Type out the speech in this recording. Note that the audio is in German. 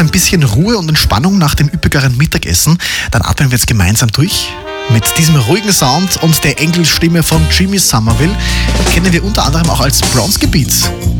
ein bisschen Ruhe und Entspannung nach dem üppigeren Mittagessen? Dann atmen wir jetzt gemeinsam durch. Mit diesem ruhigen Sound und der Engelstimme von Jimmy Somerville kennen wir unter anderem auch als Bronski Beat.